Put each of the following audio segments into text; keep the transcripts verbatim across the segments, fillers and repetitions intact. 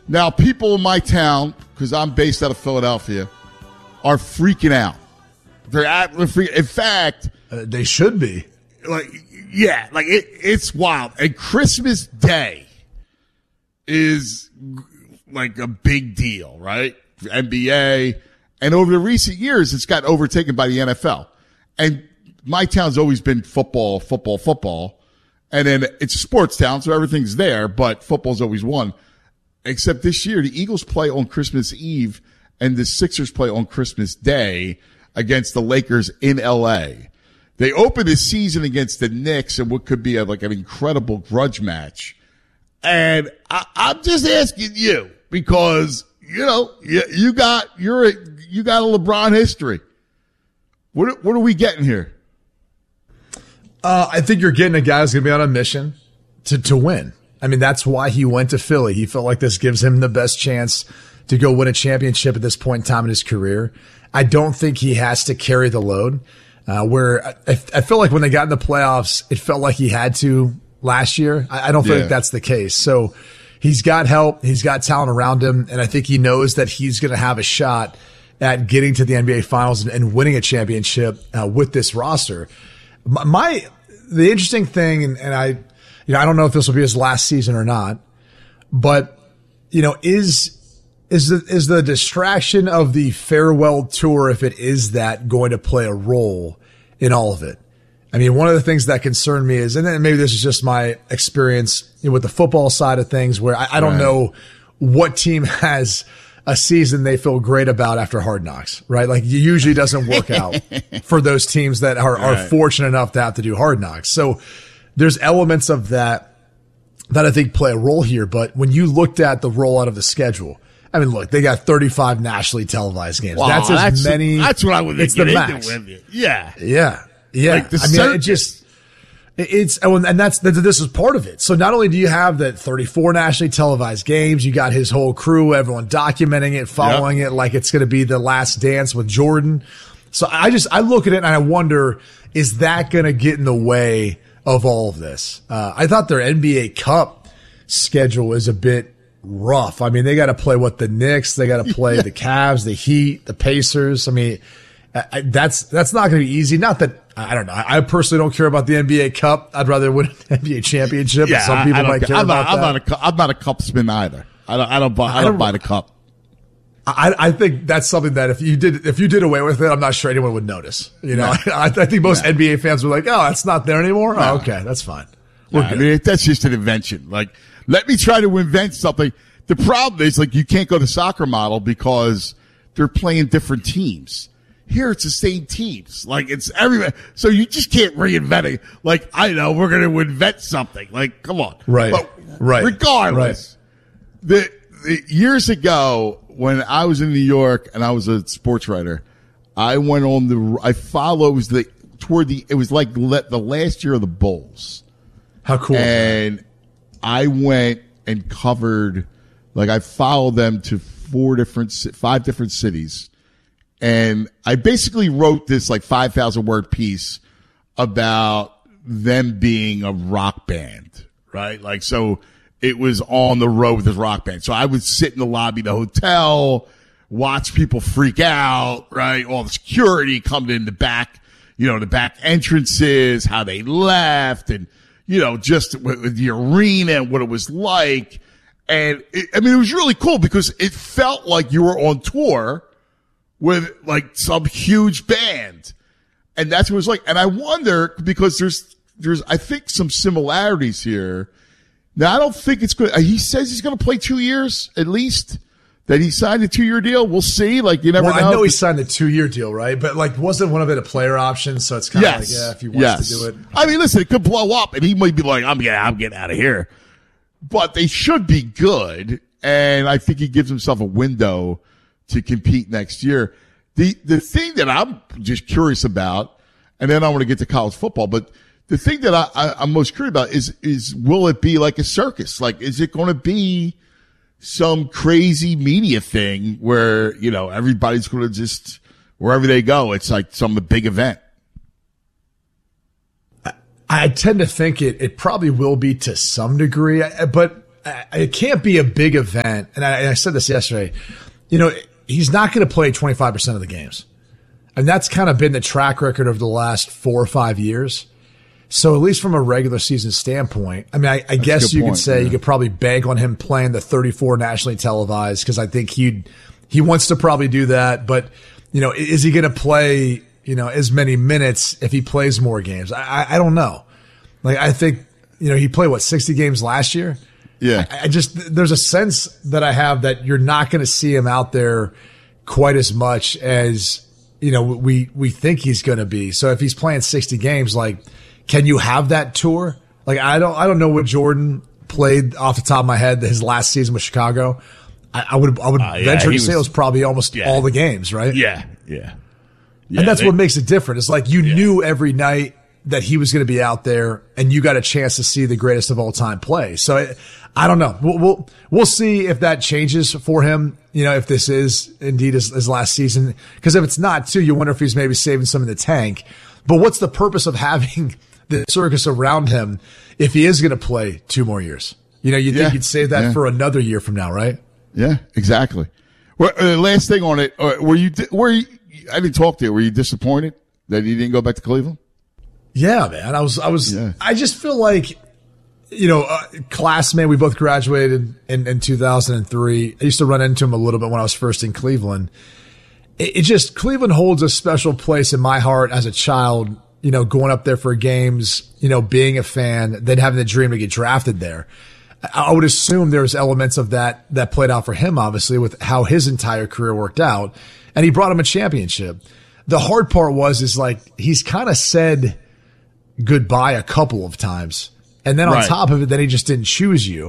Now, people in my town, because I'm based out of Philadelphia, are freaking out. They're at, in fact, uh, they should be. Like, yeah, like it, it's wild. And Christmas Day is like a big deal, right? For N B A. And over the recent years, it's gotten overtaken by the N F L. And my town's always been football, football, football. And then it's a sports town, so everything's there, but football's always won. Except this year, the Eagles play on Christmas Eve and the Sixers play on Christmas Day against the Lakers in L A. They open the season against the Knicks in what could be a, like an incredible grudge match. And I, I'm just asking you because, you know, you, you got, you're a, you got a LeBron history. What, what are we getting here? Uh, I think you're getting a guy who's going to be on a mission to, to win. I mean, that's why he went to Philly. He felt like this gives him the best chance to go win a championship at this point in time in his career. I don't think he has to carry the load. Uh, where I, I feel like when they got in the playoffs, it felt like he had to last year. I, I don't feel yeah. like that's the case. So he's got help. He's got talent around him. And I think he knows that he's going to have a shot at getting to the N B A finals and, and winning a championship uh, with this roster. My, my, the interesting thing, and, and I, you know, I don't know if this will be his last season or not, but, you know, is, Is the, is the distraction of the farewell tour, if it is that, going to play a role in all of it? I mean, one of the things that concerned me is, and then maybe this is just my experience you know, with the football side of things, where I, I don't right. know what team has a season they feel great about after Hard Knocks, right? Like, it usually doesn't work out for those teams that are, right. are fortunate enough to have to do Hard Knocks. So there's elements of that that I think play a role here. But when you looked at the rollout of the schedule, I mean, look, they got thirty-five nationally televised games. Wow, that's as that's, many. That's what I would it's get the into max. with you. Yeah. Yeah. Yeah. Like the I mean, circuit. it just, it's, and that's, this is part of it. So not only do you have the thirty-four nationally televised games, you got his whole crew, everyone documenting it, following yep. it like it's going to be the last dance with Jordan. So I just, I look at it and I wonder, is that going to get in the way of all of this? Uh, I thought their N B A Cup schedule is a bit rough. I mean, they got to play what the Knicks, they got to play the Cavs, the Heat, the Pacers. I mean, I, that's that's not going to be easy. Not that I don't know. I personally don't care about the N B A Cup. I'd rather win an N B A championship. Yeah, Some people I, I might care I'm about not, I'm that. Not a, I'm not a cupsman either. I don't. I don't buy. I don't, I don't buy the cup. I, I think that's something that if you did if you did away with it, I'm not sure anyone would notice. You know, no. I, I think most no. N B A fans were like, "Oh, it's not there anymore." No. Oh, okay, that's fine. No, I mean, that's just an invention. Like, let me try to invent something. The problem is, like, you can't go to soccer model because they're playing different teams. Here, it's the same teams. Like, it's everybody. So you just can't reinvent it. Like, I know, we're going to invent something. Like, come on. Right. But right. regardless, right. The, the years ago, when I was in New York and I was a sports writer, I went on the, I followed, it was the, toward the, it was like le, the last year of the Bulls. How cool. And I went and covered, like, I followed them to four different, five different cities. And I basically wrote this like five thousand word piece about them being a rock band, right? Like, so it was on the road with this rock band. So I would sit in the lobby of the hotel, watch people freak out, right? All the security coming in the back, you know, the back entrances, how they left, and, you know, just with the arena and what it was like. And it, I mean, it was really cool because it felt like you were on tour with like some huge band. And that's what it was like. And I wonder, because there's, there's, I think some similarities here. Now, I don't think it's good. He says he's going to play two years at least, that he signed a two year deal. We'll see. Like, you never well, know. I know he signed a two year deal, right? But like, wasn't one of it a player option? So it's kind of yes. like, yeah, if he wants yes. to do it. I mean, listen, it could blow up and he might be like, I'm, yeah, I'm getting out of here. But they should be good. And I think he gives himself a window to compete next year. The, the thing that I'm just curious about, and then I want to get to college football, but the thing that I, I, I'm most curious about is, is will it be like a circus? Like, is it going to be some crazy media thing where, you know, everybody's going to just, wherever they go, it's like some big event? I tend to think it, it probably will be to some degree, but it can't be a big event. And I, I said this yesterday, you know, he's not going to play twenty-five percent of the games. And that's kind of been the track record of the last four or five years. So at least from a regular season standpoint, I mean, I, I guess you point, could say yeah. you could probably bank on him playing the thirty-four nationally televised because I think he he wants to probably do that. But, you know, is he going to play, you know, as many minutes if he plays more games? I, I don't know. Like, I think, you know, he played, what, sixty games last year? Yeah. I, I just, there's a sense that I have that you're not going to see him out there quite as much as, you know, we, we think he's going to be. So if he's playing sixty games, like, can you have that tour? Like, I don't, I don't know what Jordan played off the top of my head his last season with Chicago. I, I would, I would uh, yeah, venture to say it was probably almost yeah. all the games, right? Yeah. Yeah. yeah and that's they, what makes it different. It's like you yeah. knew every night that he was going to be out there and you got a chance to see the greatest of all time play. So it, I don't know. We'll, we'll, we'll see if that changes for him. You know, if this is indeed his, his last season, because if it's not too, you wonder if he's maybe saving some in the tank. But what's the purpose of having the circus around him if he is going to play two more years? You know, you think yeah. you'd save that yeah. for another year from now, right? Yeah, exactly. Well, uh, last thing on it, uh, were you, were you, I didn't talk to you. Were you disappointed that he didn't go back to Cleveland? Yeah, man. I was, I was, yeah. I just feel like, you know, uh, classmate, we both graduated in, in two thousand three. I used to run into him a little bit when I was first in Cleveland. It, it just, Cleveland holds a special place in my heart as a child, you know, going up there for games, you know, being a fan, then having the dream to get drafted there. I would assume there's elements of that that played out for him, obviously, with how his entire career worked out. And he brought him a championship. The hard part was, is like, he's kind of said goodbye a couple of times. And then on right. top of it, then he just didn't choose you.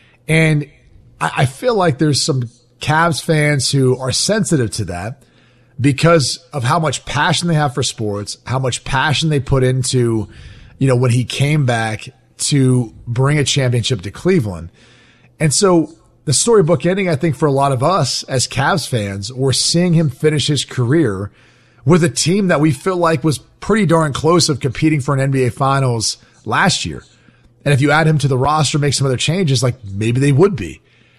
And I, I feel like there's some Cavs fans who are sensitive to that because of how much passion they have for sports, how much passion they put into, you know, when he came back to bring a championship to Cleveland. And so the storybook ending, I think, for a lot of us as Cavs fans, we're seeing him finish his career with a team that we feel like was pretty darn close of competing for an N B A Finals last year. And if you add him to the roster, make some other changes, like maybe they would be.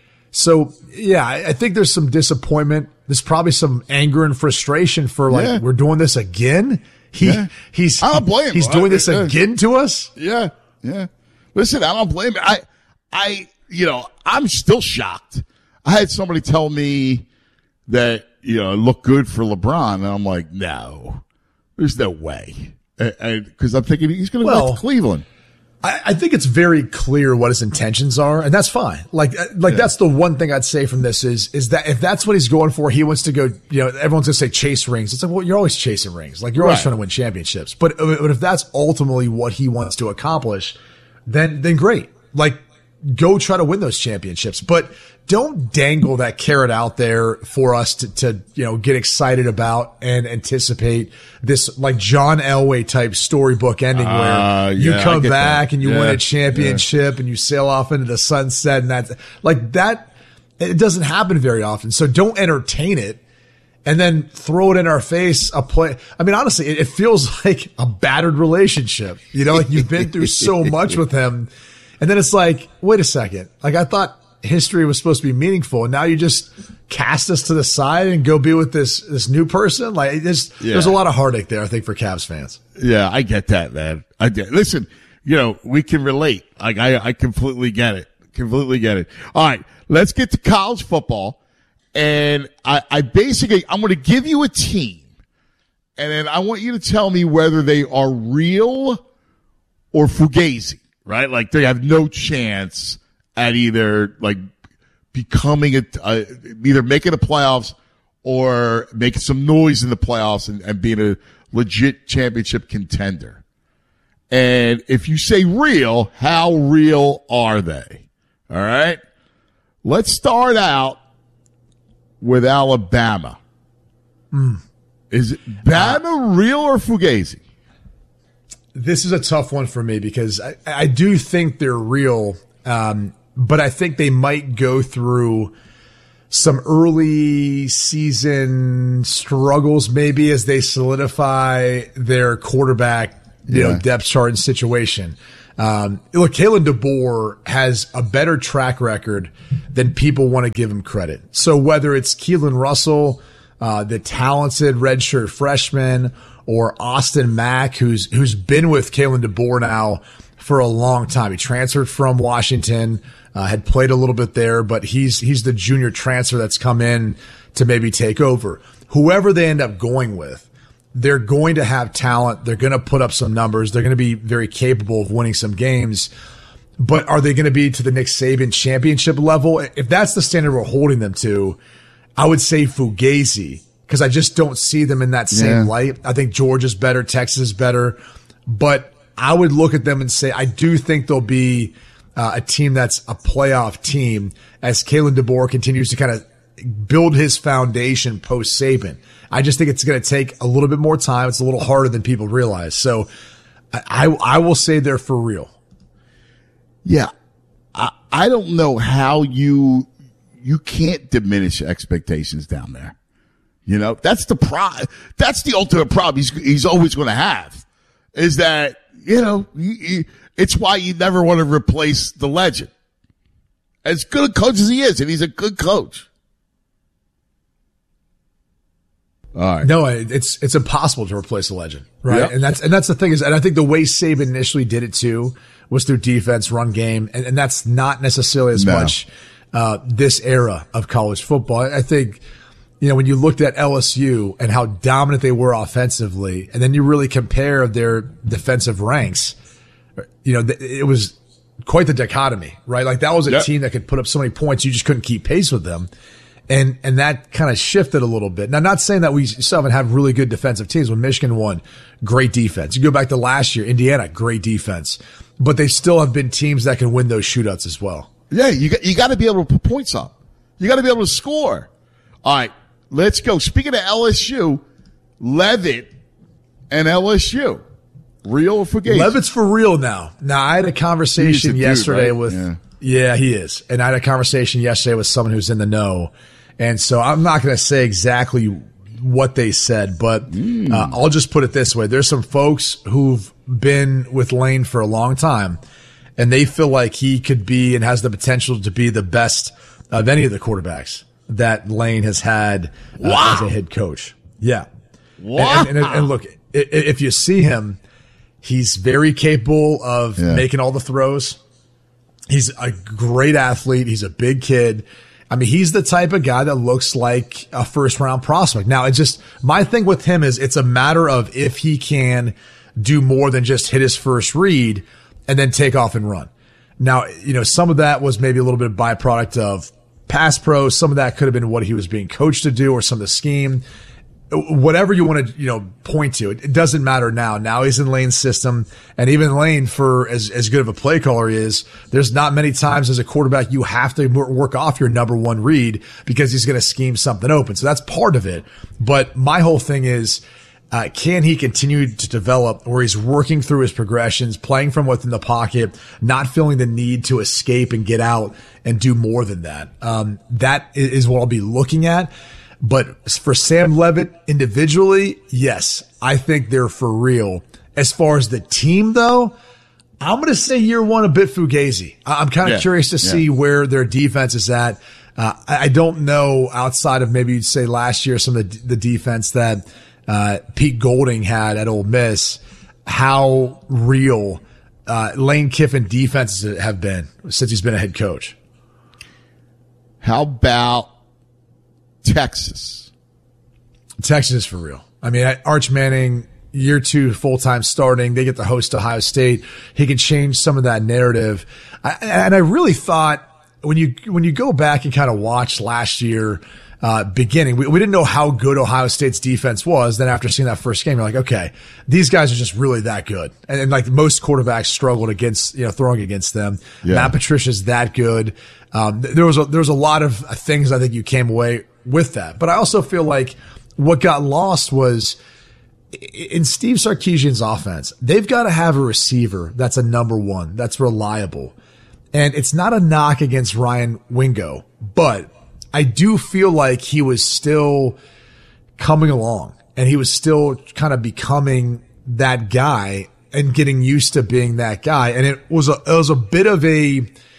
So, yeah, I think there's some disappointment. There's probably some anger and frustration for like, yeah. we're doing this again. He, yeah. he's, I don't blame him. He's doing this again to us. Yeah. Yeah. Listen, I don't blame him. I, I, you know, I'm still shocked. I had somebody tell me that, you know, it looked good for LeBron. And I'm like, no, there's no way. Because I'm thinking he's going to well, go to Cleveland. I, I think it's very clear what his intentions are, and that's fine. Like, like yeah. that's the one thing I'd say from this is, is that if that's what he's going for, he wants to go, you know, everyone's going to say chase rings. It's like, well, you're always chasing rings. Like, you're always right. trying to win championships. But, but if that's ultimately what he wants to accomplish, then, then great. Like, go try to win those championships. But don't dangle that carrot out there for us to, to, you know, get excited about and anticipate this like John Elway type storybook ending uh, where you yeah, come back that. and you yeah, win a championship yeah. and you sail off into the sunset and that's like that. It doesn't happen very often. So don't entertain it and then throw it in our face. A play. I mean, honestly, it, it feels like a battered relationship. You know, like you've been through so much with him. And then it's like, wait a second. Like I thought history was supposed to be meaningful. And now you just cast us to the side and go be with this, this new person. Like there's, yeah. there's a lot of heartache there, I think, for Cavs fans. Yeah, I get that, man. I get, listen, you know, we can relate. Like I, I completely get it. Completely get it. All right. Let's get to college football. And I, I basically, I'm going to give you a team and then I want you to tell me whether they are real or fugazi. Right? Like they have no chance at either like becoming a, uh, either making the playoffs or making some noise in the playoffs and, and being a legit championship contender. And if you say real, how real are they? All right. Let's start out with Alabama. Mm. Is Bama uh, real or fugazi? This is a tough one for me because I, I do think they're real, um, but I think they might go through some early season struggles maybe as they solidify their quarterback, you yeah. know, depth chart and situation. Um, look, Kalen DeBoer has a better track record than people want to give him credit. So whether it's Keelan Russell, uh, the talented redshirt freshman, or Austin Mack, who's who's been with Kalen DeBoer now for a long time. He transferred from Washington, uh, had played a little bit there, but he's he's the junior transfer that's come in to maybe take over. Whoever they end up going with, they're going to have talent. They're going to put up some numbers. They're going to be very capable of winning some games. But are they going to be to the Nick Saban championship level? If that's the standard we're holding them to, I would say Fugazi, because I just don't see them in that same Yeah. light. I think Georgia's better, Texas is better, but I would look at them and say I do think they'll be uh, a team that's a playoff team as Kalen DeBoer continues to kind of build his foundation post Saban. I just think it's going to take a little bit more time. It's a little harder than people realize. So I, I will say they're for real. Yeah. I, I don't know how you, you can't diminish expectations down there. You know, that's the pro, that's the ultimate problem he's, he's always going to have is that, you know, he, he, it's why you never want to replace the legend. As good a coach as he is, and he's a good coach. All right. No, it's it's impossible to replace a legend, right? Yep. And that's and that's the thing is, and I think the way Saban initially did it too was through defense, run game, and, and that's not necessarily as No. much uh, this era of college football. I think, you know, when you looked at L S U and how dominant they were offensively, and then you really compare their defensive ranks, you know, it was quite the dichotomy, right? Like that was a Yep. team that could put up so many points, you just couldn't keep pace with them. And, and that kind of shifted a little bit. Now, not saying that we still haven't had really good defensive teams. When Michigan won, great defense. You go back to last year, Indiana, great defense, but they still have been teams that can win those shootouts as well. Yeah. You got, you got to be able to put points up. You got to be able to score. All right. Let's go. Speaking of L S U, Levitt and L S U. Real or Fugazi? Levitt's for real now. Now, I had a conversation He's the dude, yesterday right? with, Yeah. yeah, he is. And I had a conversation yesterday with someone who's in the know. And so I'm not going to say exactly what they said, but Mm. uh, I'll just put it this way. There's some folks who've been with Lane for a long time, and they feel like he could be and has the potential to be the best of any of the quarterbacks that Lane has had uh, Wow. as a head coach. Yeah. Wow. And, and, and look, i- if you see him, he's very capable of Yeah. making all the throws. He's a great athlete. He's a big kid. I mean, he's the type of guy that looks like a first round prospect. Now, it's just my thing with him is it's a matter of if he can do more than just hit his first read and then take off and run. Now, you know, some of that was maybe a little bit of byproduct of pass pro. Some of that could have been what he was being coached to do or some of the scheme. Whatever you want to, you know, point to, it, it doesn't matter now. Now he's in Lane's system, and even Lane, for as, as good of a play caller he is, there's not many times as a quarterback you have to work off your number one read because he's going to scheme something open. So that's part of it. But my whole thing is, uh, can he continue to develop where he's working through his progressions, playing from within the pocket, not feeling the need to escape and get out and do more than that? Um, that is what I'll be looking at. But for Sam Levitt individually, yes, I think they're for real. As far as the team, though, I'm going to say year one a bit Fugazi. I'm kind of Yeah, curious to yeah. see where their defense is at. Uh, I I don't know outside of maybe you'd say last year some of the, the defense that uh, Pete Golding had at Ole Miss, how real uh, Lane Kiffin defenses have been since he's been a head coach. How about Texas? Texas is for real. I mean, Arch Manning, year two full-time starting. They get to host Ohio State. He can change some of that narrative. I, and I really thought when you, when you go back and kind of watch last year, uh, beginning, we, we didn't know how good Ohio State's defense was. Then after seeing that first game, you're like, okay, these guys are just really that good. And, and like most quarterbacks struggled against, you know, throwing against them. Yeah. Matt Patricia's that good. Um, there was a, there was a lot of things I think you came away with that. But I also feel like what got lost was in Steve Sarkisian's offense, they've got to have a receiver that's a number one, that's reliable. And it's not a knock against Ryan Wingo, but I do feel like he was still coming along and he was still kind of becoming that guy. and getting used to being that guy. And it was a, it was a bit of a,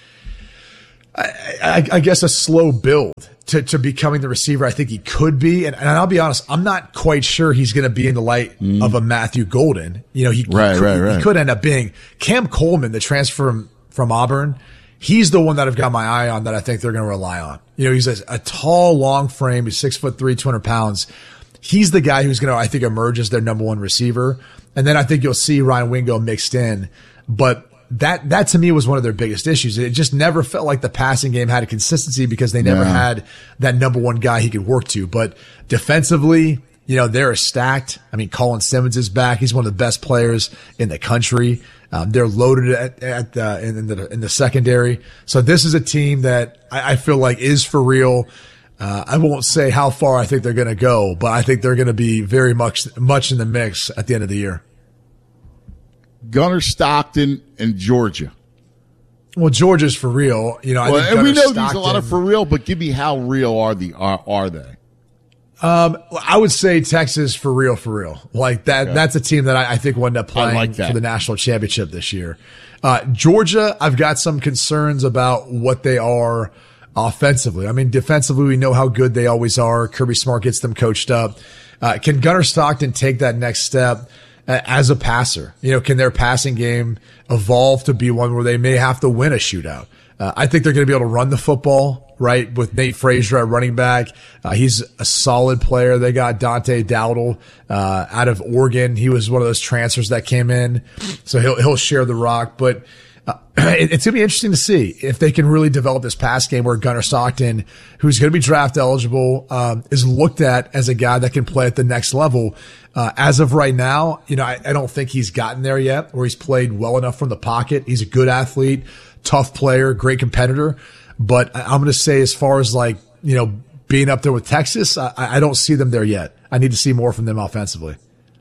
I, I, I guess a slow build to, to becoming the receiver I think he could be. And, and I'll be honest, I'm not quite sure he's going to be in the light mm. of a Matthew Golden. You know, he, right, he, could, right, right. he could end up being Cam Coleman, the transfer from, from Auburn. He's the one that I've got my eye on that I think they're going to rely on. You know, he's a, a tall, long frame. He's six foot three, two hundred pounds. He's the guy who's going to, I think, emerge as their number one receiver. And then I think you'll see Ryan Wingo mixed in. But that, that to me was one of their biggest issues. It just never felt like the passing game had a consistency because they never yeah. had that number one guy he could work to. But defensively, you know, they're stacked. I mean, Colin Simmons is back. He's one of the best players in the country. Um, they're loaded at, at the, in the, in the secondary. So this is a team that I, I feel like is for real. Uh, I won't say how far I think they're going to go, but I think they're going to be very much, much in the mix at the end of the year. Gunnar Stockton and Georgia. Well, Georgia's for real. You know, I well, think and Gunnar we know Stockton, there's a lot of for real, but give me how real are the are, are they? Um, I would say Texas for real, for real. Like that, okay. That's a team that I, I think will end up playing like for the national championship this year. Uh, Georgia, I've got some concerns about what they are offensively. I mean, defensively, we know how good they always are. Kirby Smart gets them coached up. Uh, can Gunnar Stockton take that next step uh, as a passer? You know, can their passing game evolve to be one where they may have to win a shootout? Uh, I think they're going to be able to run the football, right, with Nate Frazier at running back. Uh, he's a solid player. They got Dante Dowdle uh, out of Oregon. He was one of those transfers that came in, so he'll he'll share the rock. But uh, it, it's going to be interesting to see if they can really develop this pass game where Gunnar Stockton, who's going to be draft eligible, um, is looked at as a guy that can play at the next level. Uh, as of right now, you know, I, I don't think he's gotten there yet, where he's played well enough from the pocket. He's a good athlete, tough player, great competitor. But I'm going to say, as far as like, you know, being up there with Texas, I, I don't see them there yet. I need to see more from them offensively.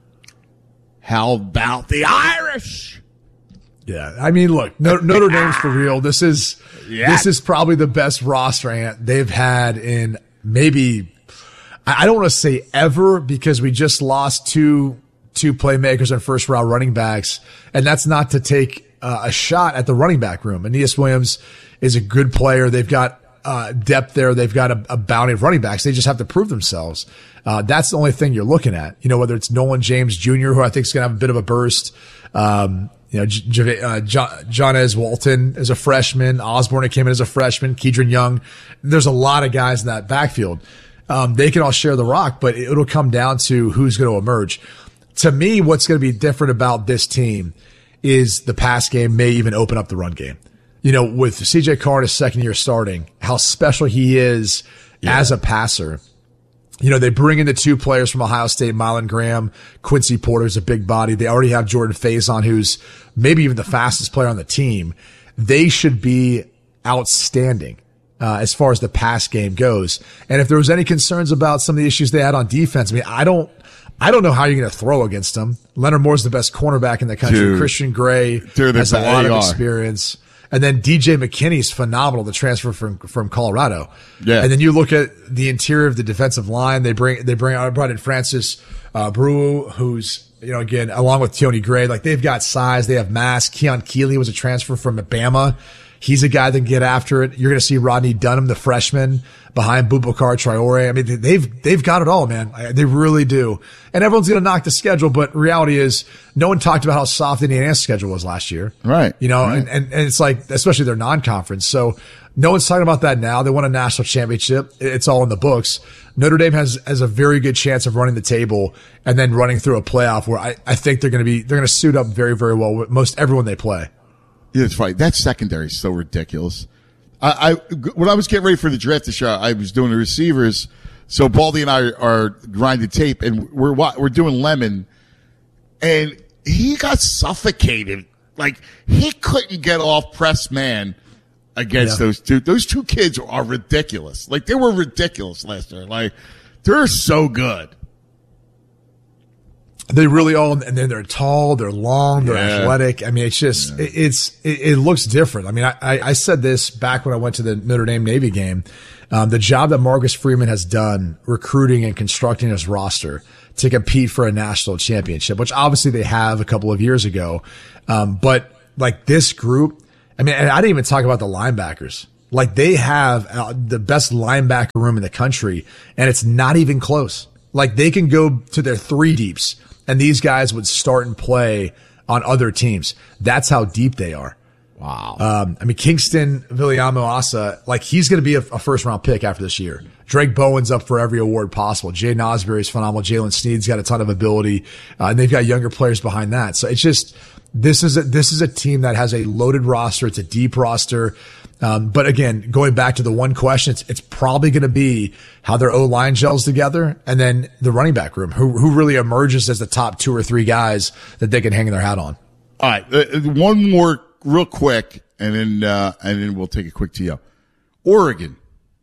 How about the Irish? Yeah, I mean, look, Notre Dame's for real. This is yeah. this is probably the best roster they've had in maybe, I don't want to say ever, because we just lost two two playmakers and first round running backs, and that's not to take uh, a shot at the running back room. Aeneas Williams is a good player. They've got uh, depth there. They've got a, a bounty of running backs. They just have to prove themselves. Uh, that's the only thing you're looking at. You know, whether it's Nolan James Junior, who I think is going to have a bit of a burst. Um, you know, J- uh, John, Johnez Walton is a freshman. Osborne came in as a freshman. Kedron Young. There's a lot of guys in that backfield. Um, they can all share the rock, but it'll come down to who's going to emerge. To me, what's going to be different about this team is the pass game may even open up the run game. You know, with C J Carr in his second year starting, how special he is yeah. as a passer. You know, they bring in the two players from Ohio State, Mylan Graham, Quincy Porter's a big body. They already have Jordan Faison, who's maybe even the fastest player on the team. They should be outstanding uh, as far as the pass game goes. And if there was any concerns about some of the issues they had on defense, I mean, I don't, I don't know how you're going to throw against them. Leonard Moore's the best cornerback in the country. Dude, Christian Gray dude, has a lot of experience. And then D J McKinney's phenomenal, the transfer from, from Colorado. Yeah. And then you look at the interior of the defensive line. They bring, they bring out, brought in Francis, uh, Brew, who's, you know, again, along with Tony Gray, like they've got size, they have mass. Keon Keeley was a transfer from Bama. He's a guy that can get after it. You're going to see Rodney Dunham, the freshman, behind Boubacar Traore. I mean, they've, they've got it all, man. They really do. And everyone's going to knock the schedule, but reality is no one talked about how soft Indiana's schedule was last year. Right. You know, right. And, and, and it's like, especially their non-conference. So no one's talking about that now. They won a national championship. It's all in the books. Notre Dame has, has a very good chance of running the table and then running through a playoff where I, I think they're going to be, they're going to suit up very, very well with most everyone they play. Yeah, it's right. That secondary is so ridiculous. I, I, when I was getting ready for the draft this year, I was doing the receivers. So Baldy and I are, are grinding tape, and we're we're doing Lemon, and he got suffocated. Like he couldn't get off press man against yeah. those two. Those two kids are ridiculous. Like they were ridiculous last year. Like they're so good. They really all, and then they're tall, they're long, they're yeah. athletic. I mean, it's just, yeah. it, it's, it, it looks different. I mean, I, I, I said this back when I went to the Notre Dame Navy game. Um, the job that Marcus Freeman has done recruiting and constructing his roster to compete for a national championship, which obviously they have a couple of years ago. Um, but like this group, I mean, and I didn't even talk about the linebackers. Like they have uh, the best linebacker room in the country, and it's not even close. Like they can go to their three deeps, and these guys would start and play on other teams. That's how deep they are. Wow. Um, I mean, Kingston Viliamo-Asa, like he's going to be a, a first round pick after this year. Drake Bowen's up for every award possible. Jaden Osbury's phenomenal. Jalen Sneed's got a ton of ability. Uh, and they've got younger players behind that. So it's just, this is a, this is a team that has a loaded roster. It's a deep roster. Um, but again, going back to the one question, it's, it's probably going to be how their O-line gels together, and then the running back room, who, who really emerges as the top two or three guys that they can hang their hat on. All right. Uh, one more real quick, and then, uh, and then we'll take a quick T O. Oregon.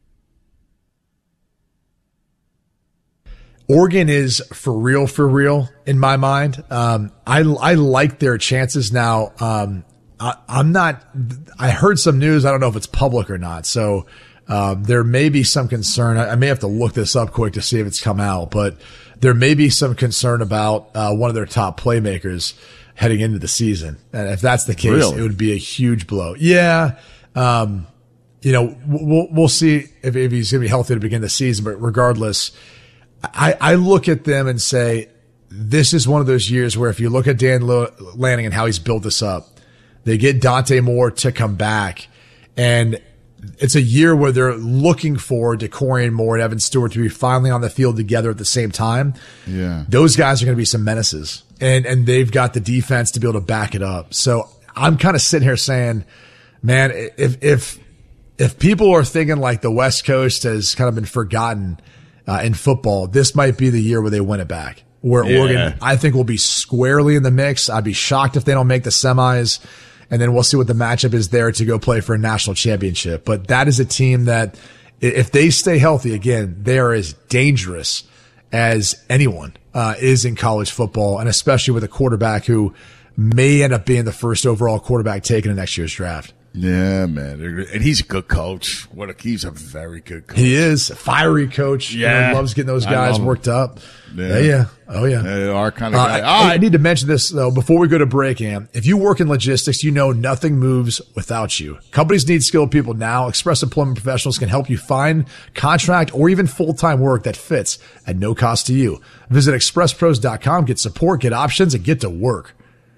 Oregon is for real, for real in my mind. Um, I, I like their chances now. Um, I, I'm not, I heard some news. I don't know if it's public or not. So, um, there may be some concern. I, I may have to look this up quick to see if it's come out, but there may be some concern about, uh, one of their top playmakers heading into the season. And if that's the case, really? It would be a huge blow. Yeah. Um, you know, we'll, we'll see if, if he's going to be healthy to begin the season, but regardless, I, I look at them and say, this is one of those years where if you look at Dan Lanning and how he's built this up, they get Dante Moore to come back, and it's a year where they're looking for DeCorian Moore and Evan Stewart to be finally on the field together at the same time. Yeah. Those guys are going to be some menaces, and, and they've got the defense to be able to back it up. So I'm kind of sitting here saying, man, if, if, if people are thinking like the West Coast has kind of been forgotten uh, in football, this might be the year where they win it back. Where yeah. Oregon, I think, will be squarely in the mix. I'd be shocked if they don't make the semis. And then we'll see what the matchup is there to go play for a national championship. But that is a team that, if they stay healthy, again, they are as dangerous as anyone uh, is in college football, and especially with a quarterback who may end up being the first overall quarterback taken in next year's draft. Yeah, man. And he's a good coach. What a, he's a very good coach. He is a fiery coach. Yeah. You know, loves getting those guys worked up. Yeah. yeah. Yeah. Oh, yeah. They are kind of uh, guy. I, I need to mention this, though, before we go to break, Am. If you work in logistics, you know nothing moves without you. Companies need skilled people now. Express Employment Professionals can help you find contract or even full-time work that fits at no cost to you. Visit express pros dot com, get support, get options, and get to work.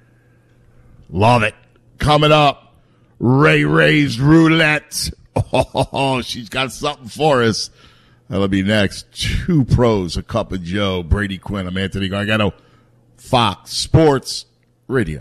Love it. Coming up, Ray Ray's Roulette. Oh, she's got something for us. That'll be next. Two pros, a cup of Joe, Brady Quinn. I'm Anthony Gargano, Fox Sports Radio.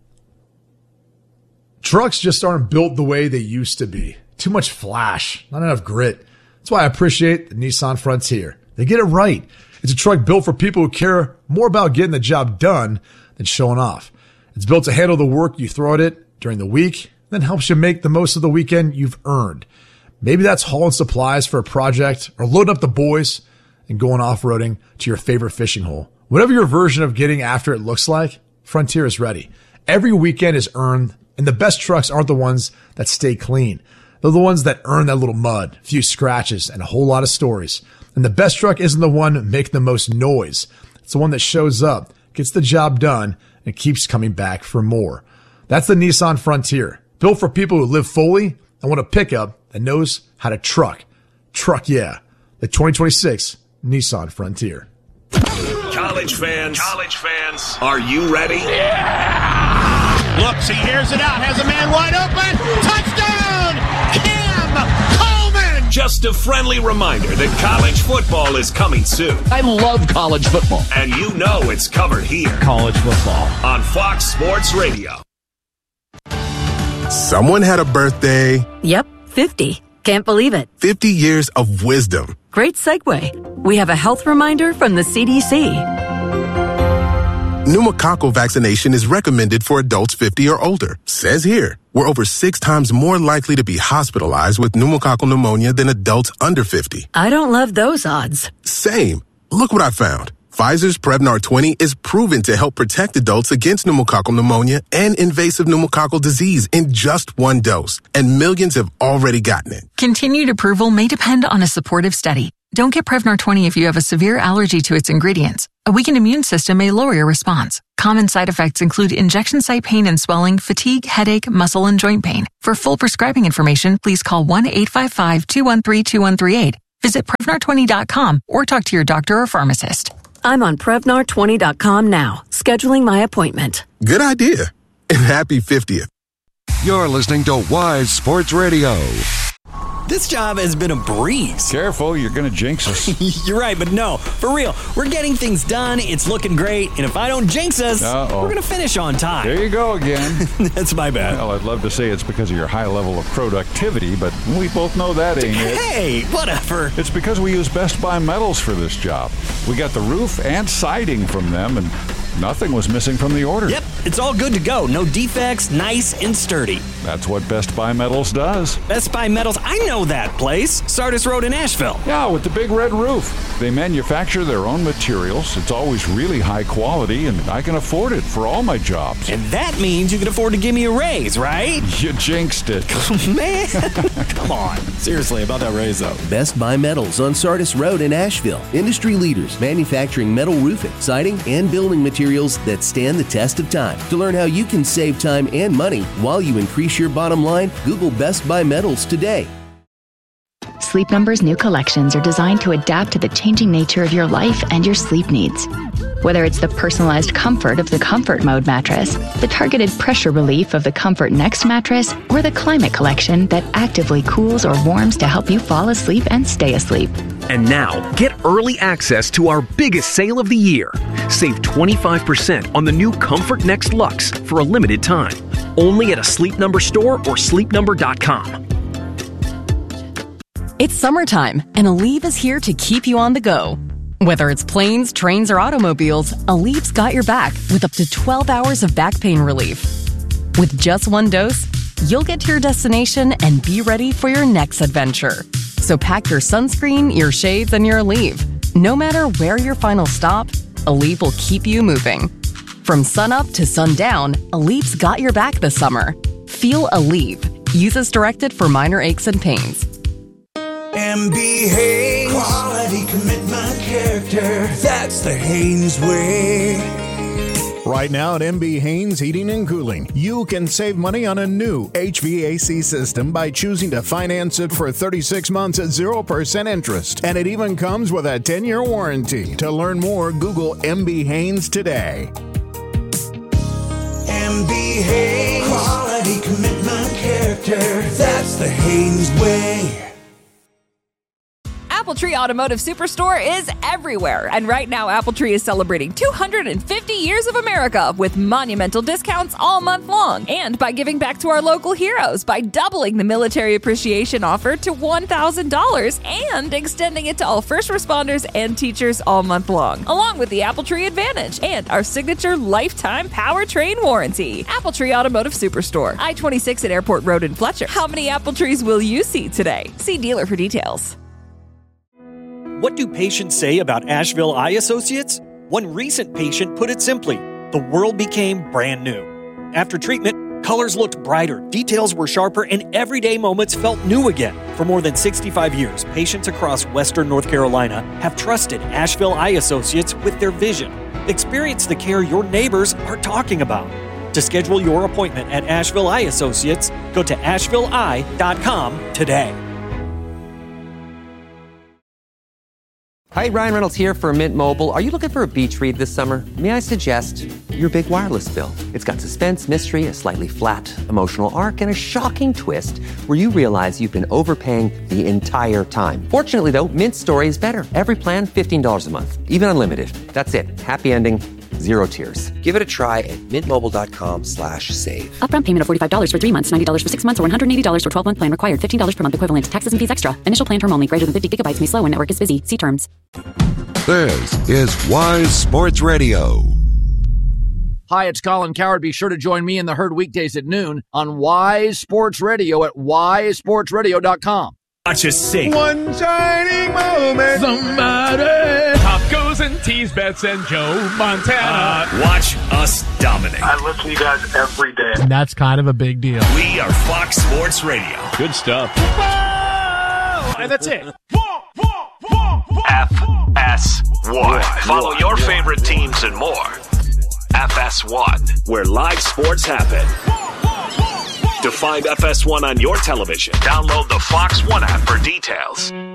Trucks just aren't built the way they used to be. Too much flash, not enough grit. That's why I appreciate the Nissan Frontier. They get it right. It's a truck built for people who care more about getting the job done than showing off. It's built to handle the work you throw at it during the week, then helps you make the most of the weekend you've earned. Maybe that's hauling supplies for a project or loading up the boys and going off-roading to your favorite fishing hole. Whatever your version of getting after it looks like, Frontier is ready. Every weekend is earned, and the best trucks aren't the ones that stay clean. They're the ones that earn that little mud, a few scratches, and a whole lot of stories. And the best truck isn't the one making the most noise. It's the one that shows up, gets the job done, and keeps coming back for more. That's the Nissan Frontier, built for people who live fully and want a pickup that knows how to truck. Truck, yeah. The twenty twenty-six Nissan Frontier. College fans, college fans, are you ready? Yeah! Looks, he airs it out, has a man wide open. Touchdown! Cam Coleman! Just a friendly reminder that college football is coming soon. I love college football. And you know it's covered here. College football. On Fox Sports Radio. Someone had a birthday. Yep, fifty. Can't believe it. fifty years of wisdom. Great segue. We have a health reminder from the C D C. Pneumococcal vaccination is recommended for adults fifty or older. Says here, we're over six times more likely to be hospitalized with pneumococcal pneumonia than adults under fifty. I don't love those odds. Same. Look what I found. Pfizer's Prevnar twenty is proven to help protect adults against pneumococcal pneumonia and invasive pneumococcal disease in just one dose, and millions have already gotten it. Continued approval may depend on a supportive study. Don't get Prevnar twenty if you have a severe allergy to its ingredients. A weakened immune system may lower your response. Common side effects include injection site pain and swelling, fatigue, headache, muscle, and joint pain. For full prescribing information, please call one eight five five, two one three, two one three eight. Visit Prevnar twenty dot com or talk to your doctor or pharmacist. I'm on Prevnar twenty dot com now, scheduling my appointment. Good idea. And happy fiftieth. You're listening to Wise Sports Radio. This job has been a breeze. Careful, you're going to jinx us. You're right, but no, for real. We're getting things done, it's looking great, and if I don't jinx us, Uh-oh. we're going to finish on time. There you go again. That's my bad. Well, I'd love to say it's because of your high level of productivity, but we both know that ain't it. Hey, whatever. It's because we use Best Buy Metals for this job. We got the roof and siding from them, and nothing was missing from the order. Yep, it's all good to go. No defects, nice and sturdy. That's what Best Buy Metals does. Best Buy Metals, I know that place. Sardis Road in Asheville. Yeah, with the big red roof. They manufacture their own materials. It's always really high quality, and I can afford it for all my jobs. And that means you can afford to give me a raise, right? You jinxed it. Man, come on. Seriously, about that raise, though. Best Buy Metals on Sardis Road in Asheville. Industry leaders manufacturing metal roofing, siding, and building materials that stand the test of time. To learn how you can save time and money while you increase your bottom line, Google Best Buy Metals today. Sleep Number's new collections are designed to adapt to the changing nature of your life and your sleep needs. Whether it's the personalized comfort of the Comfort Mode mattress, the targeted pressure relief of the Comfort Next mattress, or the Climate Collection that actively cools or warms to help you fall asleep and stay asleep. And now, get early access to our biggest sale of the year. Save twenty-five percent on the new Comfort Next Luxe for a limited time. Only at a Sleep Number store or sleep number dot com. It's summertime, and Aleve is here to keep you on the go. Whether it's planes, trains, or automobiles, Aleve's got your back with up to twelve hours of back pain relief. With just one dose, you'll get to your destination and be ready for your next adventure. So pack your sunscreen, your shades, and your Aleve. No matter where your final stop, Aleve will keep you moving. From sunup to sundown, Aleve's got your back this summer. Feel Aleve. Use as directed for minor aches and pains. M B Haynes, quality, commitment, character. That's the Haynes way. Right now at M B Haynes Heating and Cooling, you can save money on a new H V A C system by choosing to finance it for thirty-six months at zero percent interest. And it even comes with a ten-year warranty. To learn more, Google M B Haynes today. M B Haynes, quality, commitment, character. That's the Haynes way. AppleTree Automotive Superstore is everywhere. And right now, AppleTree is celebrating two hundred fifty years of America with monumental discounts all month long. And by giving back to our local heroes by doubling the military appreciation offer to one thousand dollars and extending it to all first responders and teachers all month long, along with the AppleTree Advantage and our signature lifetime powertrain warranty. AppleTree Automotive Superstore, I twenty-six at Airport Road in Fletcher. How many AppleTrees will you see today? See dealer for details. What do patients say about Asheville Eye Associates? One recent patient put it simply, the world became brand new. After treatment, colors looked brighter, details were sharper, and everyday moments felt new again. For more than sixty-five years, patients across Western North Carolina have trusted Asheville Eye Associates with their vision. Experience the care your neighbors are talking about. To schedule your appointment at Asheville Eye Associates, go to asheville eye dot com today. Hi, Ryan Reynolds here for Mint Mobile. Are you looking for a beach read this summer? May I suggest your big wireless bill? It's got suspense, mystery, a slightly flat emotional arc, and a shocking twist where you realize you've been overpaying the entire time. Fortunately, though, Mint's story is better. Every plan, fifteen dollars a month, even unlimited. That's it. Happy ending. Zero tears. Give it a try at mintmobile.com slash save. Upfront payment of forty-five dollars for three months, ninety dollars for six months, or one hundred eighty dollars for twelve-month plan required. fifteen dollars per month equivalent. Taxes and fees extra. Initial plan term only. Greater than fifty gigabytes may slow when network is busy. See terms. This is Wise Sports Radio. Hi, it's Colin Coward. Be sure to join me in the herd weekdays at noon on Wise Sports Radio at wise sports radio dot com. Watch us sing. One shining moment. Somebody. Tacos and teas Betts and Joe Montana. Uh, watch us dominate. I listen to you guys every day. And that's kind of a big deal. We are Fox Sports Radio. Good stuff. And that's it. F S one. Follow your favorite teams and more. F S one, where live sports happen. To find F S one on your television, download the Fox One app for details.